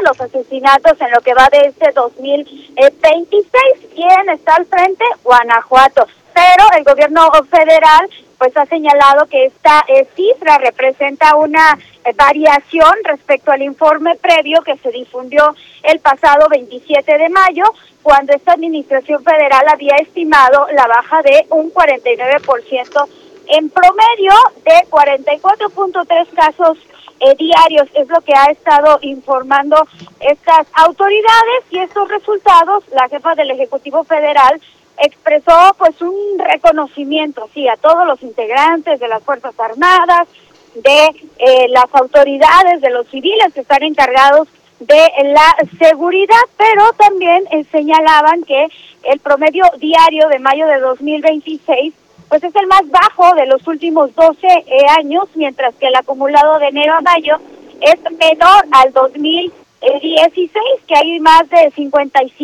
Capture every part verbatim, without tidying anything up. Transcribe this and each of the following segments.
los asesinatos en lo que va de este dos mil veintiséis. ¿Quién está al frente? Guanajuato. Pero el gobierno federal pues ha señalado que esta eh, cifra representa una eh, variación respecto al informe previo que se difundió el pasado veintisiete de mayo, cuando esta administración federal había estimado la baja de un cuarenta y nueve por ciento en promedio de cuarenta y cuatro punto tres casos eh, diarios. Es lo que ha estado informando estas autoridades, y estos resultados, la jefa del Ejecutivo Federal expresó pues un reconocimiento, sí, a todos los integrantes de las Fuerzas Armadas, de eh, las autoridades, de los civiles que están encargados de la seguridad, pero también eh, señalaban que el promedio diario de mayo de dos mil veintiséis pues es el más bajo de los últimos doce eh, años, mientras que el acumulado de enero a mayo es menor al dos mil dieciséis, que hay más de cincuenta y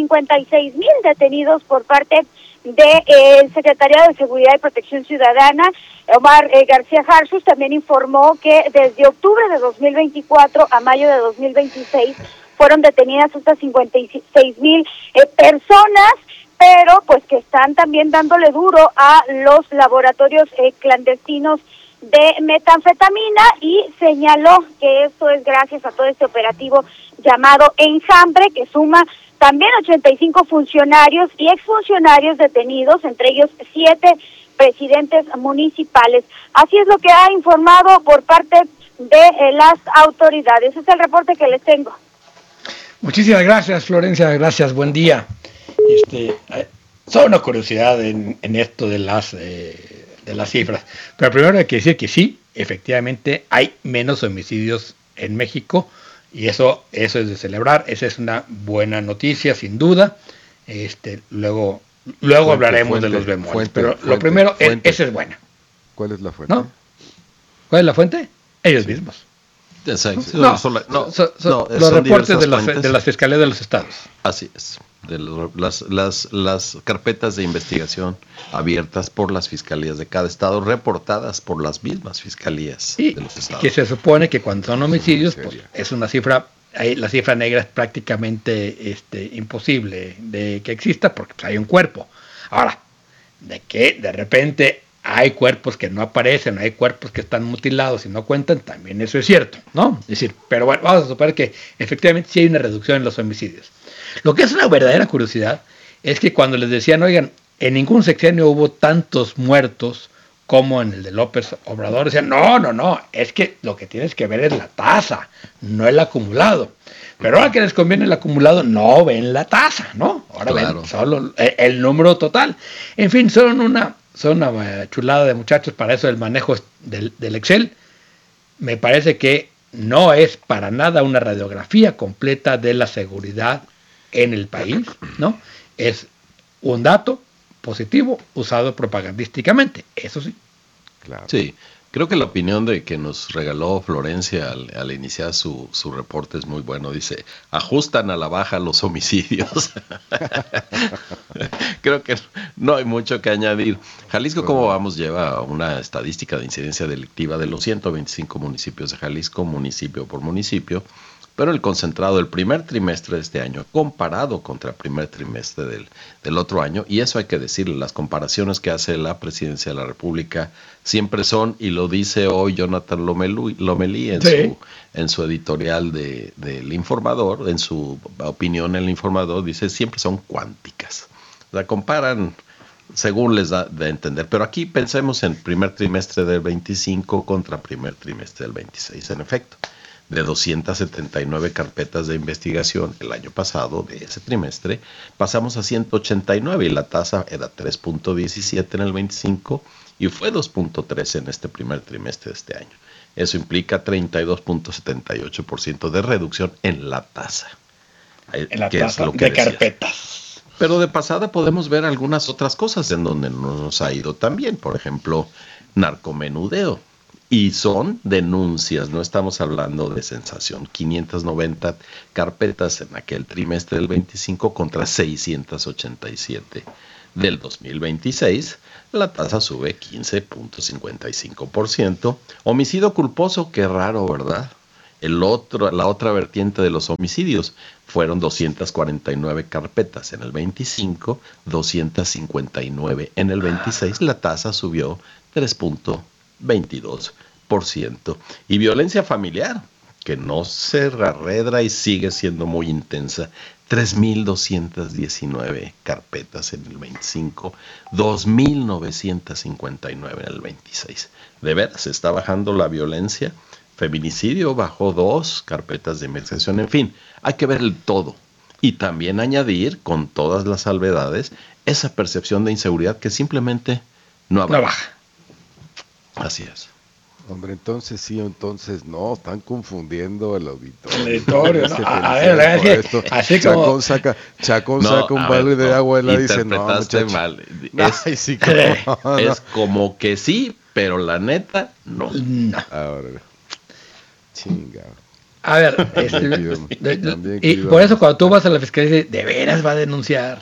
seis mil detenidos por parte del de, Secretariado de Seguridad y Protección Ciudadana. Omar eh, García Harfuch también informó que desde octubre de dos mil veinticuatro a mayo de dos mil veintiséis fueron detenidas hasta cincuenta y seis mil eh, personas, pero pues que están también dándole duro a los laboratorios eh, clandestinos de metanfetamina, y señaló que esto es gracias a todo este operativo llamado Enjambre, que suma también ochenta y cinco funcionarios y exfuncionarios detenidos, entre ellos siete presidentes municipales. Así es lo que ha informado por parte de eh, las autoridades. Ese es el reporte que les tengo. Muchísimas gracias, Florencia, gracias, buen día. Este, eh, solo una curiosidad en, en esto de las eh, de las cifras, pero primero hay que decir que sí, efectivamente hay menos homicidios en México, y eso eso es de celebrar. Esa es una buena noticia, sin duda. Este, luego luego fuente, hablaremos fuente, de los bemoles, fuente, pero fuente, lo primero fuente. es esa es buena. ¿Cuál es la fuente? ¿No? ¿Cuál es la fuente? Ellos sí. mismos. Exacto. No, no, no, so, so, no los reportes de las, de las fiscalías de los estados. Así es. De los, las, las, las carpetas de investigación abiertas por las fiscalías de cada estado, reportadas por las mismas fiscalías y de los estados. Que se supone que cuando son homicidios, pues, es una cifra, la cifra negra es prácticamente este, imposible de que exista, porque pues, hay un cuerpo. Ahora, de que de repente hay cuerpos que no aparecen, hay cuerpos que están mutilados y no cuentan, también eso es cierto, ¿no? Es decir, pero bueno, vamos a suponer que efectivamente sí hay una reducción en los homicidios. Lo que es una verdadera curiosidad es que cuando les decían, oigan, en ningún sexenio hubo tantos muertos como en el de López Obrador, decían, no, no, no, es que lo que tienes que ver es la tasa, no el acumulado. Pero ahora que les conviene el acumulado, no ven la tasa, ¿no? Ahora claro. ven solo el, el número total. En fin, son una, son una chulada de muchachos para eso del manejo del, del Excel. Me parece que no es para nada una radiografía completa de la seguridad en el país, ¿no? Es un dato positivo usado propagandísticamente, eso sí. Claro. Sí, creo que la opinión de que nos regaló Florencia al, al iniciar su, su reporte es muy bueno. Dice, ajustan a la baja los homicidios. Creo que no hay mucho que añadir. Jalisco, ¿cómo vamos? Lleva una estadística de incidencia delictiva de los ciento veinticinco municipios de Jalisco, municipio por municipio, pero el concentrado del primer trimestre de este año comparado contra el primer trimestre del, del otro año, y eso hay que decirle, las comparaciones que hace la Presidencia de la República siempre son, y lo dice hoy Jonathan Lomelí, Lomelí en, sí. su, en su editorial de, del Informador, en su opinión en el Informador, dice, siempre son cuánticas. O sea, comparan según les da de entender, pero aquí pensemos en primer trimestre del veinticinco contra primer trimestre del veintiséis, en efecto. De doscientas setenta y nueve carpetas de investigación el año pasado, de ese trimestre, pasamos a ciento ochenta y nueve, y la tasa era tres punto diecisiete en el veinticinco y fue dos punto trece en este primer trimestre de este año. Eso implica treinta y dos punto setenta y ocho por ciento de reducción en la tasa. En la tasa es lo que de decías. Carpetas. Pero de pasada podemos ver algunas otras cosas en donde no nos ha ido tan bien. Por ejemplo, narcomenudeo. Y son denuncias, no estamos hablando de sensación. quinientas noventa carpetas en aquel trimestre del veinticinco contra seiscientas ochenta y siete del dos mil veintiséis. La tasa sube quince punto cincuenta y cinco por ciento. Homicidio culposo, qué raro, ¿verdad? El otro, la otra vertiente de los homicidios fueron doscientas cuarenta y nueve carpetas en el veinticinco, doscientas cincuenta y nueve en el veintiséis, la tasa subió tres punto veintidós por ciento. Y violencia familiar, que no se arredra y sigue siendo muy intensa, tres mil doscientas diecinueve carpetas en el veinticinco, dos mil novecientas cincuenta y nueve en el veintiséis. De veras, está bajando la violencia. Feminicidio bajó dos carpetas de investigación. En fin, hay que ver el todo. Y también añadir, con todas las salvedades, esa percepción de inseguridad que simplemente no abajo. No baja. Así es. Hombre, entonces sí, entonces no, están confundiendo el auditorio. El auditorio, ¿no? Se A, a ver, la verdad es que así como... Chacón saca, Chacón No, saca un a balde ver, de no, agua y le dice, no, interpretaste muchacho. mal. Ay, Es, sí, como, no. es como que sí, pero la neta, no. No. Ahora, chinga. A ver, este, También, de- de- también y cuidado. por eso cuando tú vas a la fiscalía dices, ¿de veras va a denunciar?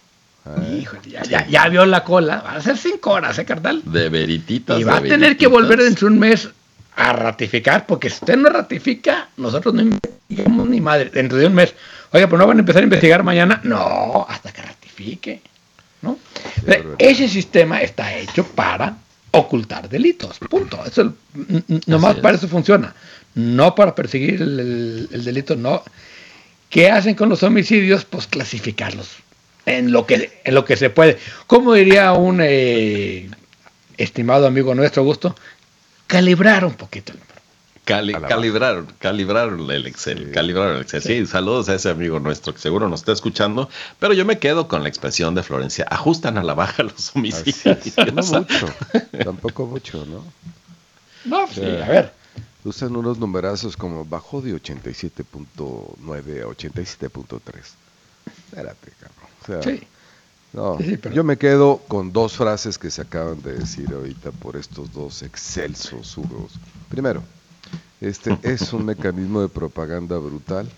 Ay, Híjole, ya, ya, ya vio la cola, van a ser cinco horas, ¿eh, carnal? De verititas. Y va a de tener que verititas. volver dentro de un mes a ratificar, porque si usted no ratifica, nosotros no investigamos ni madre. Dentro de un mes, oiga, pues no van a empezar a investigar mañana. No, hasta que ratifique, ¿no? Qué Ese sistema está hecho para ocultar delitos, punto. Eso, n- n- nomás Así es. para eso funciona, no para perseguir el, el- el delito, no. ¿Qué hacen con los homicidios? Pues clasificarlos en lo que, en lo que se puede. Como diría un eh, estimado amigo nuestro, Augusto, calibrar un poquito el número. Cali- A la calibraron, calibraron el Excel, Sí. calibraron el Excel. Sí, saludos a ese amigo nuestro que seguro nos está escuchando, pero yo me quedo con la expresión de Florencia, ajustan a la baja los así homicidios. es. No mucho, tampoco mucho, ¿no? No, sí, Sí. a ver. Usan unos numerazos como bajó de ochenta y siete punto nueve a ochenta y siete punto tres. Espérate, cabrón. O sea, Sí. no, Sí, sí, pero- yo me quedo con dos frases que se acaban de decir ahorita por estos dos excelsos suros. Primero, este es un mecanismo de propaganda brutal.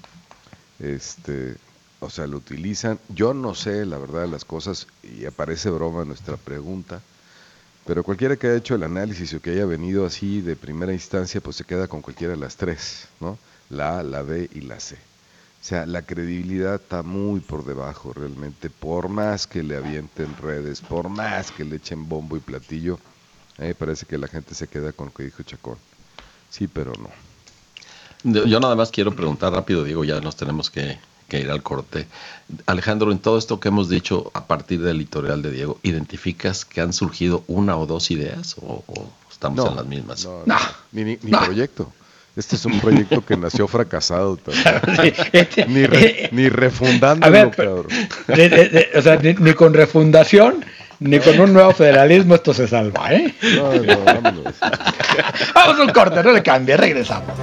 Este, o sea, lo utilizan. Yo no sé la verdad de las cosas y aparece broma en nuestra pregunta. Pero cualquiera que haya hecho el análisis o que haya venido así de primera instancia, pues se queda con cualquiera de las tres, ¿no? La A, la B y la C. O sea, la credibilidad está muy por debajo realmente, por más que le avienten redes, por más que le echen bombo y platillo, a mí me parece que la gente se queda con lo que dijo Chacón. Sí, pero no. Yo yo nada más quiero preguntar rápido, Diego, ya nos tenemos que, que ir al corte. Alejandro, en todo esto que hemos dicho a partir del editorial de Diego, ¿identificas que han surgido una o dos ideas o, o estamos No, en las mismas? no, No. ni, ni, ni No. proyecto. Este es un proyecto que nació fracasado también. Sí, este- Ni, re- ni refundándolo, A ver, pero- cabrón. de- de- de- o sea, ni, ni con refundación, ni con un nuevo federalismo esto se salva, ¿eh? No, no, vámonos. Vamos a un corte, no le cambie, regresamos.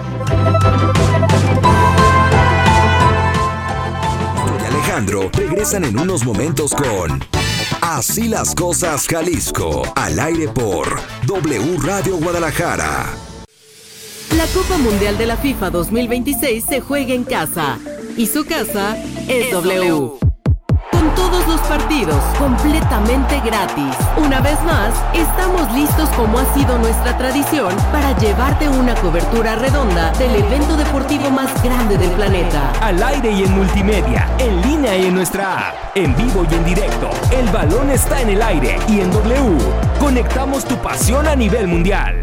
y Alejandro regresan en unos momentos con Así las cosas Jalisco, al aire por W Radio Guadalajara. La Copa Mundial de la FIFA dos mil veintiséis se juega en casa y su casa es W. Con todos los partidos completamente gratis. Una vez más, estamos listos como ha sido nuestra tradición para llevarte una cobertura redonda del evento deportivo más grande del planeta. Al aire y en multimedia, en línea y en nuestra app, en vivo y en directo. El balón está en el aire y en W. Conectamos tu pasión a nivel mundial.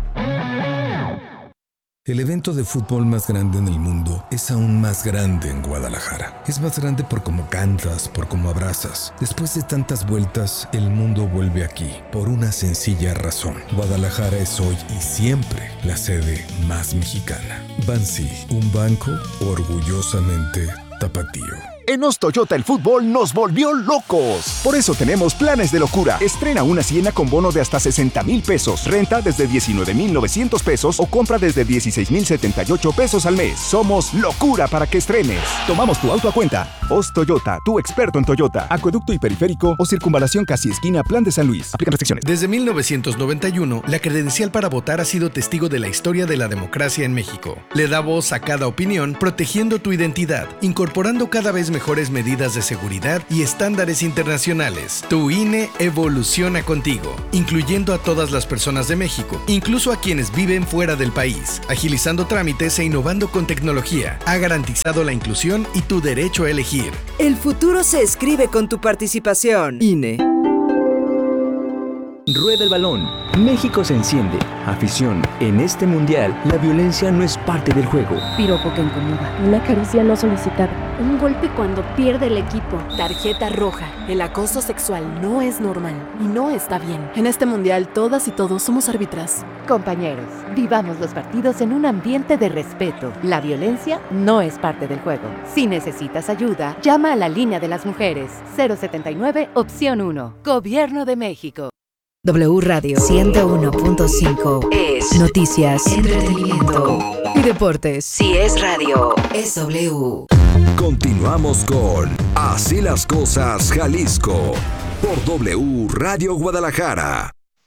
El evento de fútbol más grande en el mundo es aún más grande en Guadalajara. Es más grande por cómo cantas, por cómo abrazas. Después de tantas vueltas, el mundo vuelve aquí, por una sencilla razón. Guadalajara es hoy y siempre la sede más mexicana. Bansi, un banco orgullosamente tapatío. En Os Toyota el fútbol nos volvió locos. Por eso tenemos planes de locura. Estrena una Siena con bono de hasta sesenta mil pesos. Renta desde diecinueve mil novecientos pesos o compra desde dieciséis mil setenta y ocho pesos al mes. Somos locura para que estrenes. Tomamos tu auto a cuenta. Os Toyota, tu experto en Toyota. Acueducto y periférico o circunvalación casi esquina Plan de San Luis. Aplican restricciones. Desde mil novecientos noventa y uno, la credencial para votar ha sido testigo de la historia de la democracia en México. Le da voz a cada opinión, protegiendo tu identidad, incorporando cada vez mejores medidas de seguridad y estándares internacionales. Tu I N E evoluciona contigo, incluyendo a todas las personas de México, incluso a quienes viven fuera del país, agilizando trámites e innovando con tecnología. Ha garantizado la inclusión y tu derecho a elegir. El futuro se escribe con tu participación. I N E. Rueda el balón. México se enciende. Afición. En este mundial, la violencia no es parte del juego. Piropo que incomoda. Una caricia no solicitada. Un golpe cuando pierde el equipo. Tarjeta roja. El acoso sexual no es normal y no está bien. En este mundial, todas y todos somos árbitras. Compañeros, vivamos los partidos en un ambiente de respeto. La violencia no es parte del juego. Si necesitas ayuda, llama a la línea de las mujeres. cero setenta y nueve, opción uno. Gobierno de México. W Radio ciento uno punto cinco es noticias, entretenimiento y deportes. Si es radio, es W. Continuamos con Así las Cosas Jalisco por W Radio Guadalajara.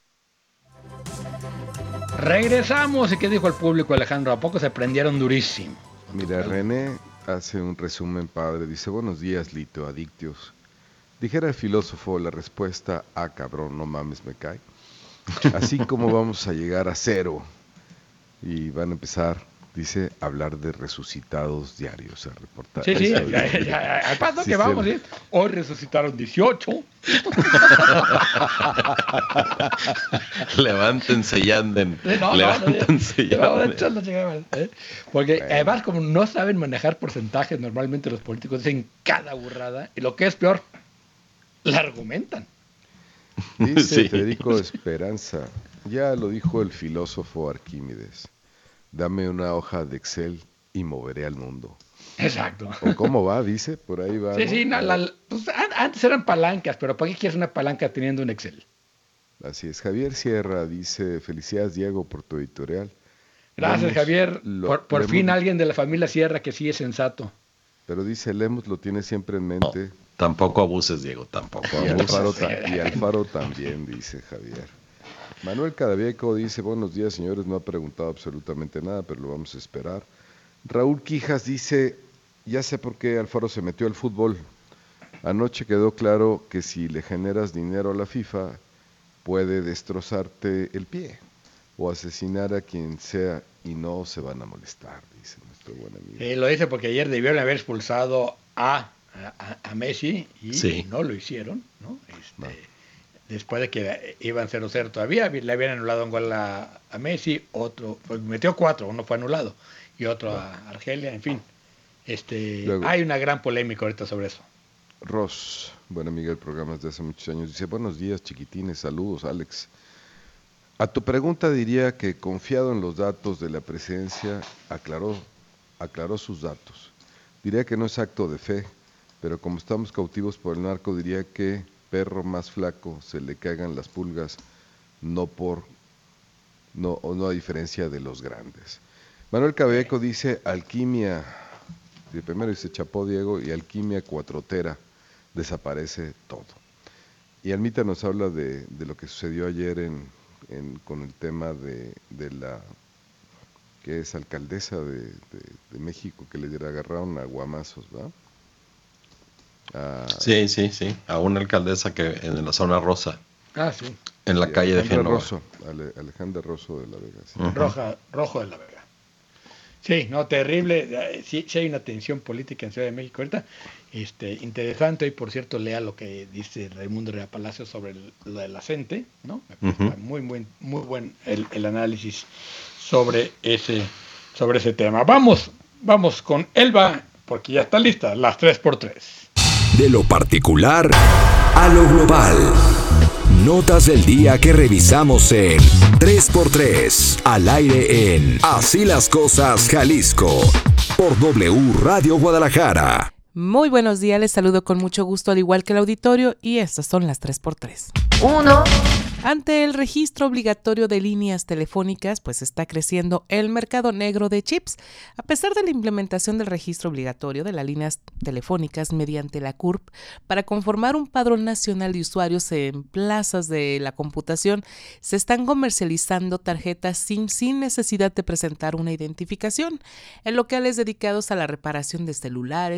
Regresamos. ¿Y qué dijo el público, Alejandro? ¿A poco se prendieron durísimo? Mira, René hace un resumen padre. Dice, buenos días, Lito, adictios. Dijera el filósofo, la respuesta, ah, cabrón, no mames, me cae. Así como vamos a llegar a cero y van a empezar, dice, a hablar de resucitados diarios, a reportar. Sí, sí, al paso que vamos, ¿sí? Hoy resucitaron dieciocho. Levántense y anden. No, Levántense y no, anden. no, no, ¿eh? Porque bueno, además, como no saben manejar porcentajes, normalmente los políticos dicen cada burrada, y lo que es peor, la argumentan. Dice Sí. Federico Esperanza, ya lo dijo el filósofo Arquímedes, dame una hoja de Excel y moveré al mundo. Exacto. ¿O cómo va? Dice, por ahí va. Sí, ¿no? sí, no, la, pues, antes eran palancas, pero ¿para qué quieres una palanca teniendo un Excel? Así es. Javier Sierra dice, felicidades Diego por tu editorial. Gracias, Lemus Javier. lo- por por Lemus- fin alguien de la familia Sierra que sí es sensato. Pero dice, Lemus lo tiene siempre en mente. No, tampoco abuses, Diego, tampoco Y Alfaro, abuses. ta- y Alfaro también, dice Javier. Manuel Cadavieco dice, buenos días señores, no ha preguntado absolutamente nada, pero lo vamos a esperar. Raúl Quijas dice, ya sé por qué Alfaro se metió al fútbol. Anoche quedó claro que si le generas dinero a la FIFA, puede destrozarte el pie o asesinar a quien sea y no se van a molestar, dice nuestro buen amigo. Eh, lo dice porque ayer debieron haber expulsado a, a, a Messi y Sí. no lo hicieron, ¿no? Este, No. Después de que iban cero cero todavía, le habían anulado un gol a, a Messi, otro, pues, metió cuatro, uno fue anulado, y otro a Argelia, en fin. Este, Luego- hay una gran polémica ahorita sobre eso. Ross, buen amiga del programa desde hace muchos años, dice, buenos días chiquitines, saludos Alex. A tu pregunta diría que confiado en los datos de la presidencia, aclaró, aclaró sus datos. Diría que no es acto de fe, pero como estamos cautivos por el narco, diría que perro más flaco se le caigan las pulgas, no por, no, o no a diferencia de los grandes. Manuel Cabeco dice, alquimia, de primero dice Chapó Diego, y alquimia cuatrotera, desaparece todo. Y Almita nos habla de, de lo que sucedió ayer en, en, con el tema de, de la que es alcaldesa de, de, de México, que le agarraron a guamazos, ¿verdad? A, Sí, sí, sí. A una alcaldesa que en la zona rosa, Ah, sí. en la sí, calle de Alejandra Génova. Rosso, Ale- Alejandra Rosso de la Vega. Sí. Ujú. Roja, rojo de la Vega. Sí, no, terrible. eh, Sí, sí hay una tensión política en Ciudad de México ahorita. Este, interesante, y por cierto, lea lo que dice Raimundo Rea Palacio sobre el- lo de la CENTE, ¿no? Me parece Ujú. Muy buen, muy buen el, el análisis sobre ese, sobre ese tema. Vamos, vamos con Elba, porque ya está lista, las tres por tres. De lo particular a lo global. Notas del día que revisamos en tres por tres, al aire en Así las Cosas Jalisco, por W Radio Guadalajara. Muy buenos días, les saludo con mucho gusto al igual que el auditorio y estas son las tres por tres. Uno. Ante el registro obligatorio de líneas telefónicas, pues está creciendo el mercado negro de chips. A pesar de la implementación del registro obligatorio de las líneas telefónicas mediante la C U R P para conformar un padrón nacional de usuarios en plazas de la computación, se están comercializando tarjetas SIM sin necesidad de presentar una identificación en locales dedicados a la reparación de celulares y a la venta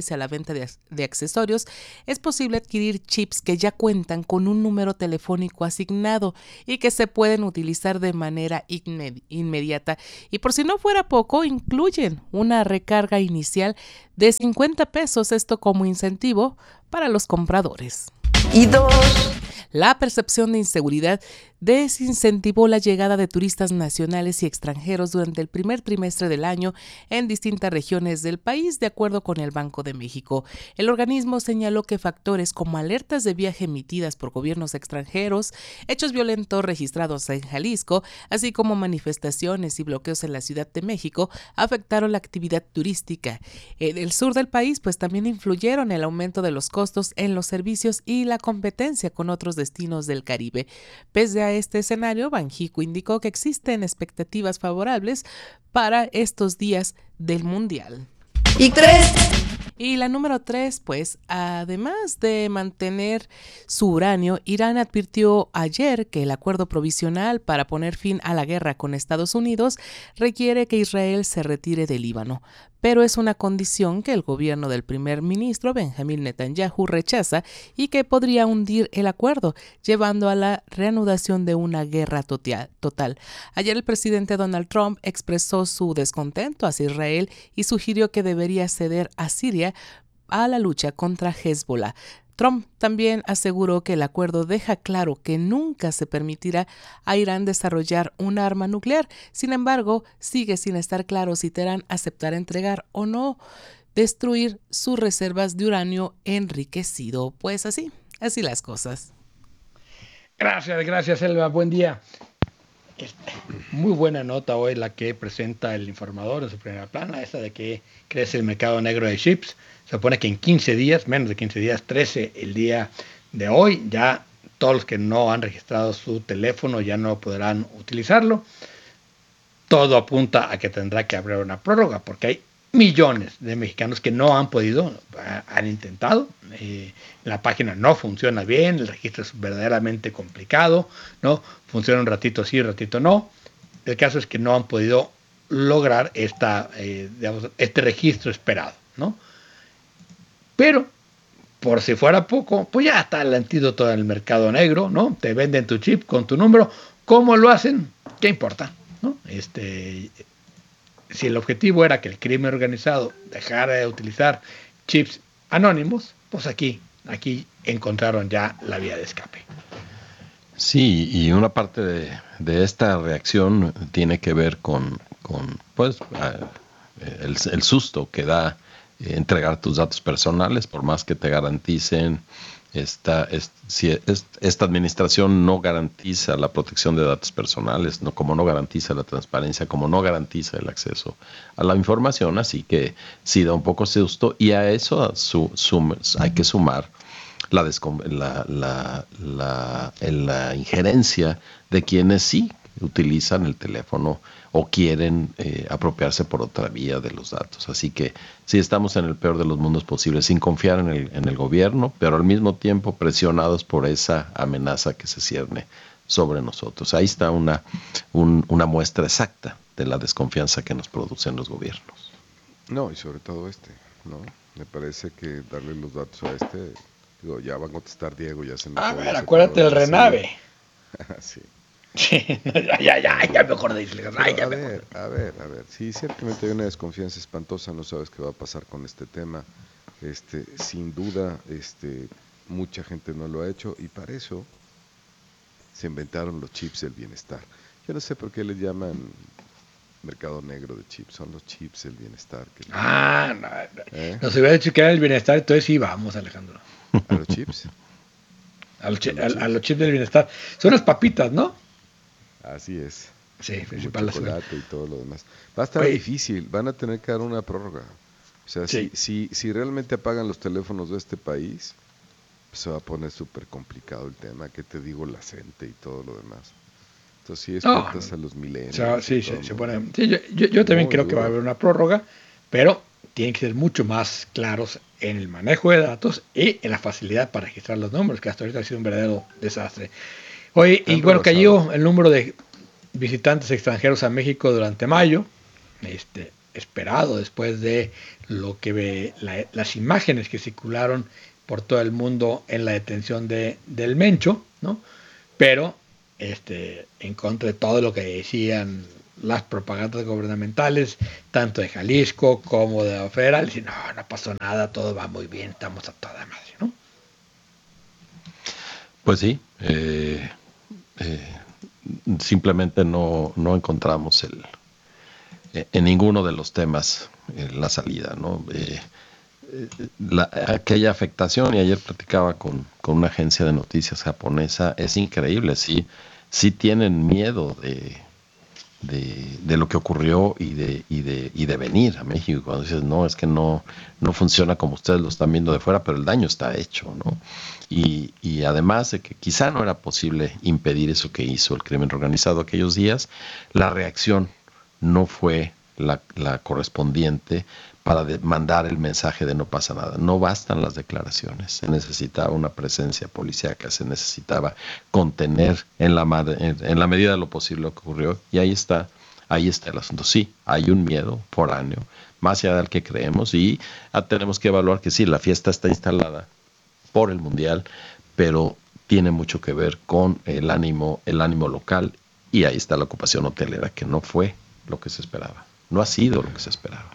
venta de, de accesorios, es posible adquirir chips que ya cuentan con un número telefónico asignado y que se pueden utilizar de manera inmed- inmediata. Y por si no fuera poco, incluyen una recarga inicial de cincuenta pesos, esto como incentivo para los compradores. Y dos. La percepción de inseguridad desincentivó la llegada de turistas nacionales y extranjeros durante el primer trimestre del año en distintas regiones del país, de acuerdo con el Banco de México. El organismo señaló que factores como alertas de viaje emitidas por gobiernos extranjeros, hechos violentos registrados en Jalisco, así como manifestaciones y bloqueos en la Ciudad de México, afectaron la actividad turística. En el sur del país, pues también influyeron el aumento de los costos en los servicios y la competencia con otros destinos del Caribe. Pese a este escenario, Banjico indicó que existen expectativas favorables para estos días del Mundial. Y tres. Y la número tres, pues, además de mantener su uranio, Irán advirtió ayer que el acuerdo provisional para poner fin a la guerra con Estados Unidos requiere que Israel se retire del Líbano, pero es una condición que el gobierno del primer ministro Benjamín Netanyahu rechaza y que podría hundir el acuerdo, llevando a la reanudación de una guerra total. Ayer el presidente Donald Trump expresó su descontento hacia Israel y sugirió que debería ceder a Siria a la lucha contra Hezbollah. Trump también aseguró que el acuerdo deja claro que nunca se permitirá a Irán desarrollar un arma nuclear. Sin embargo, sigue sin estar claro si Teherán aceptará entregar o no destruir sus reservas de uranio enriquecido. Pues así, así las cosas. Gracias, gracias, Elba. Buen día. Muy buena nota hoy la que presenta el informador en su primera plana, esa de que crece el mercado negro de chips. Se supone que en quince días, menos de quince días, trece el día de hoy, ya todos los que no han registrado su teléfono ya no podrán utilizarlo. Todo apunta a que tendrá que haber una prórroga, porque hay millones de mexicanos que no han podido, han intentado, eh, la página no funciona bien, el registro es verdaderamente complicado, ¿no? Funciona un ratito sí, un ratito no. El caso es que no han podido lograr esta, eh, digamos, este registro esperado, ¿no? Pero, por si fuera poco, pues ya está el antídoto en el mercado negro, ¿no? Te venden tu chip con tu número. ¿Cómo lo hacen? ¿Qué importa? ¿No? Este, si el objetivo era que el crimen organizado dejara de utilizar chips anónimos, pues aquí, aquí encontraron ya la vía de escape. Sí, y una parte de, de esta reacción tiene que ver con, con pues, el, el susto que da entregar tus datos personales, por más que te garanticen. Esta, es, si es, esta administración no garantiza la protección de datos personales, no, como no garantiza la transparencia, como no garantiza el acceso a la información, así que sí da un poco susto, y a eso su, sum, hay que sumar la, descom, la, la, la, la injerencia de quienes sí utilizan el teléfono o quieren eh, apropiarse por otra vía de los datos. Así que sí estamos en el peor de los mundos posibles, sin confiar en el, en el gobierno, pero al mismo tiempo presionados por esa amenaza que se cierne sobre nosotros. Ahí está una, un, una muestra exacta de la desconfianza que nos producen los gobiernos. No, y sobre todo este, ¿no? Me parece que darle los datos a este, digo, ya va a contestar Diego, ya se me A ver, acuérdate del Renave. Sí. Sí, ya, ya, ya, ya me acordé. Ay, ya a, me ver, acordé. a ver, a ver, sí, ciertamente hay una desconfianza espantosa, no sabes qué va a pasar con este tema. Este, sin duda, este, mucha gente no lo ha hecho y para eso se inventaron los chips del bienestar. Yo no sé por qué le llaman mercado negro de chips, son los chips del bienestar. Que ah, no, no. ¿Eh? Nos hubiera dicho que era el bienestar, entonces sí, vamos, Alejandro. ¿A los chips? A los, chi- a, a los chips del bienestar. Son unas papitas, ¿no? Así es. Sí, principal chocolate y todo lo demás. Va a estar Oye. difícil, van a tener que dar una prórroga. O sea, sí. si, si, si realmente apagan los teléfonos de este país, pues se va a poner súper complicado el tema. ¿Qué te digo? La gente y todo lo demás. Entonces sí explotas no, a los milenios. O sea, sí, sí, se pone, sí, yo, yo, yo también Muy creo duro. que va a haber una prórroga, pero tienen que ser mucho más claros en el manejo de datos y en la facilidad para registrar los números, que hasta ahorita ha sido un verdadero desastre. Oye, y bueno, cayó el número de visitantes extranjeros a México durante mayo. Este, esperado después de lo que ve, la, las imágenes que circularon por todo el mundo en la detención de, del Mencho, ¿no? Pero este, en contra de todo lo que decían las propagandas gubernamentales, tanto de Jalisco como de la federal, dicen, no, no pasó nada, todo va muy bien, estamos a toda madre, ¿no? Pues sí, eh, eh, simplemente no, no encontramos el, eh, en ninguno de los temas eh, la salida, ¿no? Eh, La, aquella afectación, y ayer platicaba con, con una agencia de noticias japonesa, es increíble, sí, sí tienen miedo de, de, de lo que ocurrió y de, y de, y de venir a México. Cuando dices, no, es que no, no funciona como ustedes lo están viendo de fuera, pero el daño está hecho, ¿no? Y, y además de que quizá no era posible impedir eso que hizo el crimen organizado aquellos días, la reacción no fue la, la correspondiente para de mandar el mensaje de no pasa nada. No bastan las declaraciones, se necesitaba una presencia policíaca, se necesitaba contener en la, en, en la medida de lo posible lo que ocurrió, y ahí está, ahí está el asunto. Sí, hay un miedo foráneo, más allá del que creemos, y ah, tenemos que evaluar que sí, la fiesta está instalada por el Mundial, pero tiene mucho que ver con el ánimo, el ánimo local, y ahí está la ocupación hotelera, que no fue lo que se esperaba, no ha sido lo que se esperaba.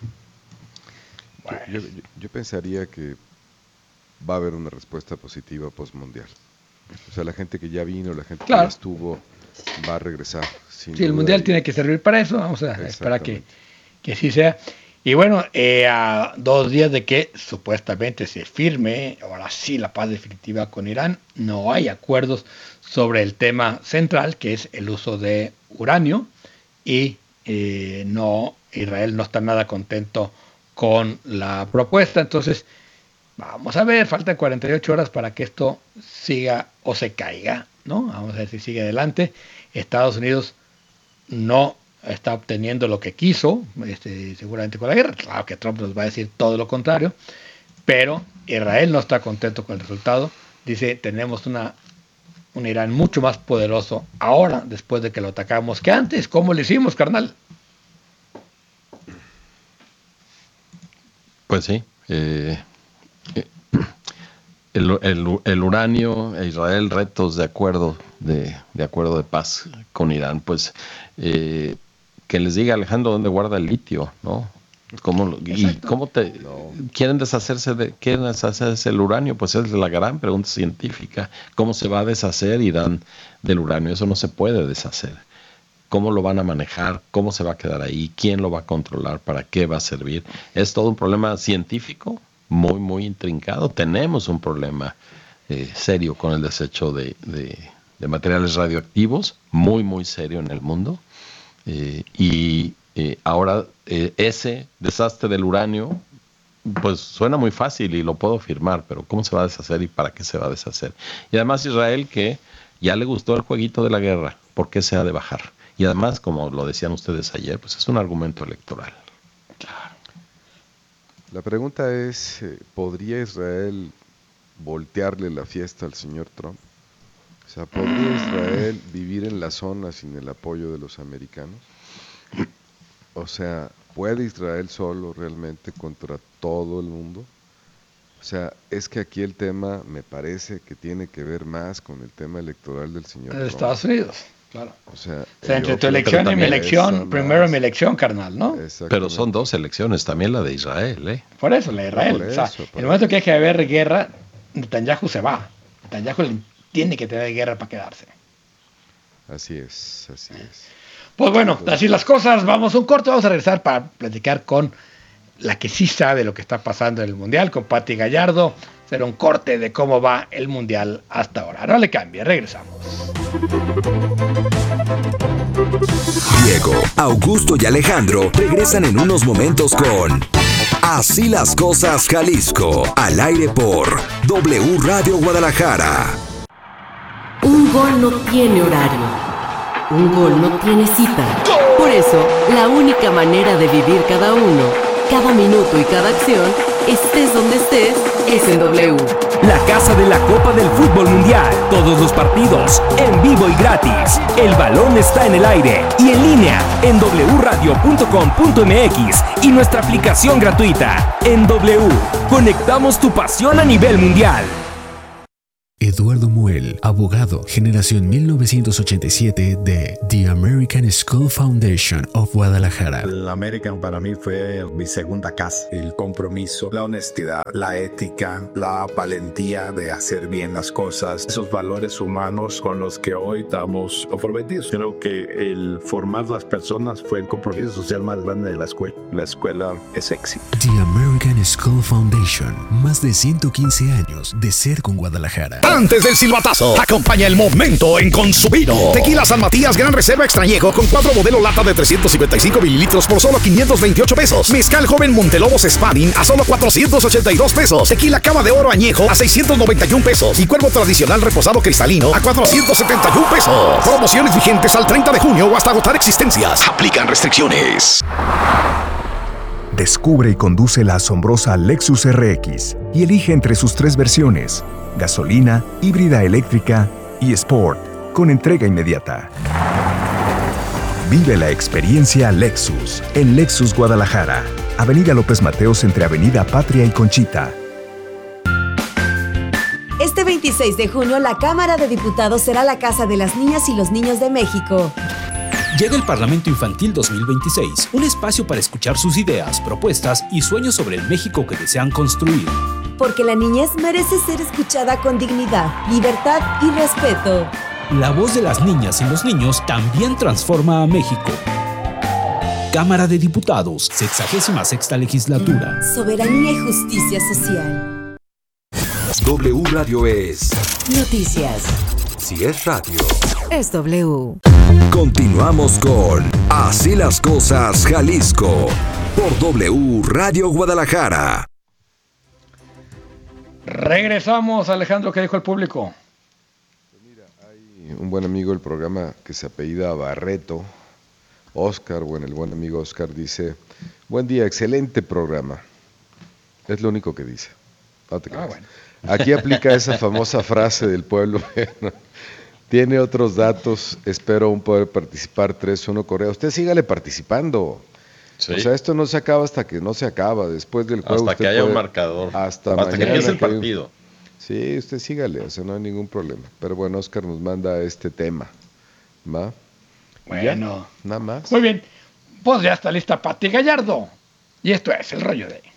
Yo, yo, yo pensaría que va a haber una respuesta positiva post-mundial. O sea, la gente que ya vino, la gente claro. que ya estuvo, va a regresar. Sin sí, el duda. Mundial tiene que servir para eso. Vamos a esperar que, que sí sea. Y bueno, eh, a dos días de que supuestamente se firme, ahora sí, la paz definitiva con Irán, no hay acuerdos sobre el tema central, que es el uso de uranio, y eh, no, Israel no está nada contento con la propuesta. Entonces vamos a ver, faltan cuarenta y ocho horas para que esto siga o se caiga, ¿no? Vamos a ver si sigue adelante. Estados Unidos no está obteniendo lo que quiso, este, seguramente con la guerra. Claro que Trump nos va a decir todo lo contrario, pero Israel no está contento con el resultado. Dice, tenemos una un Irán mucho más poderoso ahora, después de que lo atacamos, que antes. ¿Cómo lo hicimos, carnal? Pues sí, eh, el, el, el uranio, Israel, retos de acuerdo de, de acuerdo de paz con Irán, pues eh, que les diga Alejandro dónde guarda el litio, ¿no? ¿Cómo, y cómo te no. quieren deshacerse de quieren deshacerse del uranio? Pues es la gran pregunta científica. ¿Cómo se va a deshacer Irán del uranio? Eso no se puede deshacer. ¿Cómo lo van a manejar? ¿Cómo se va a quedar ahí? ¿Quién lo va a controlar? ¿Para qué va a servir? Es todo un problema científico muy, muy intrincado. Tenemos un problema eh, serio con el desecho de, de, de materiales radioactivos, muy, muy serio en el mundo. Eh, y eh, ahora eh, ese desastre del uranio, pues suena muy fácil y lo puedo afirmar, pero ¿cómo se va a deshacer y para qué se va a deshacer? Y además Israel, que ya le gustó el jueguito de la guerra, ¿por qué se ha de bajar? Y además, como lo decían ustedes ayer, pues es un argumento electoral. Claro. La pregunta es, ¿podría Israel voltearle la fiesta al señor Trump? O sea, ¿podría Israel vivir en la zona sin el apoyo de los americanos? O sea, ¿puede Israel solo realmente contra todo el mundo? O sea, es que aquí el tema me parece que tiene que ver más con el tema electoral del señor de Trump. Estados Unidos. Claro. O sea, o sea entre tu elección y mi elección, primero mi elección, carnal, ¿no? Pero son dos elecciones, también la de Israel, ¿eh? Por eso, la de Israel. Eso, o sea, en el momento que hay que haber guerra, Netanyahu se va. Netanyahu tiene que tener guerra para quedarse. Así es, así es. Pues bueno, así las cosas. Vamos a un corte, vamos a regresar para platicar con la que sí sabe lo que está pasando en el Mundial, con Pati Gallardo. Será un corte de cómo va el Mundial hasta ahora. No le cambie, regresamos. Diego, Augusto y Alejandro regresan en unos momentos con Así las cosas Jalisco, al aire por W Radio Guadalajara. Un gol no tiene horario. Un gol no tiene cita. Por eso, la única manera de vivir cada uno, cada minuto y cada acción, estés donde estés, es en W. la casa de la Copa del Fútbol Mundial. Todos los partidos en vivo y gratis. El balón está en el aire y en línea en doble u radio punto com punto m x y nuestra aplicación gratuita. En W, conectamos tu pasión a nivel mundial. Eduardo Muel, abogado, generación mil novecientos ochenta y siete de The American School Foundation of Guadalajara. El American para mí fue mi segunda casa. El compromiso, la honestidad, la ética, la valentía de hacer bien las cosas, esos valores humanos con los que hoy estamos comprometidos. Creo que el formar las personas fue el compromiso social más grande de la escuela. La escuela es sexy. The American School Foundation, más de ciento quince años de ser con Guadalajara. Antes del silbatazo, acompaña el momento en Consumino. Tequila San Matías Gran Reserva Extrañejo con cuatro modelo lata de trescientos cincuenta y cinco mililitros por solo quinientos veintiocho pesos. Mezcal Joven Montelobos Spanning a solo cuatrocientos ochenta y dos pesos. Tequila Cava de Oro Añejo a seiscientos noventa y un pesos. Y Cuervo Tradicional Reposado Cristalino a cuatrocientos setenta y un pesos. Promociones vigentes al treinta de junio o hasta agotar existencias. Aplican restricciones. Descubre y conduce la asombrosa Lexus R X y elige entre sus tres versiones: gasolina, híbrida eléctrica y Sport, con entrega inmediata. Vive la experiencia Lexus en Lexus Guadalajara, Avenida López Mateos entre Avenida Patria y Conchita. Este veintiséis de junio, la Cámara de Diputados será la casa de las niñas y los niños de México. Llega el Parlamento Infantil dos mil veintiséis, un espacio para escuchar sus ideas, propuestas y sueños sobre el México que desean construir. Porque la niñez merece ser escuchada con dignidad, libertad y respeto. La voz de las niñas y los niños también transforma a México. Cámara de Diputados, sexagésima sexta legislatura. Soberanía y justicia social. W Radio es Noticias. Si es radio, es W. Continuamos con Así las Cosas Jalisco por W Radio Guadalajara. Regresamos, Alejandro, ¿qué dijo el público? Un buen amigo del programa que se apellida Barreto, Oscar, bueno, el buen amigo Oscar dice: buen día, excelente programa. Es lo único que dice. No te creas. Ah, bueno. Aquí aplica esa famosa frase del pueblo. Tiene otros datos, espero aún poder participar. tres uno Corea. Usted sígale participando. Sí. O sea, esto no se acaba hasta que no se acaba. Después del juego. Hasta que haya puede, un marcador. Hasta, hasta mañana, que empiece el partido. Sí, usted sígale, o sea, no hay ningún problema. Pero bueno, Oscar nos manda este tema. ¿Va? Bueno. ¿Ya? Nada más. Muy bien. Pues ya está lista Pati Gallardo. Y esto es El Rollo de...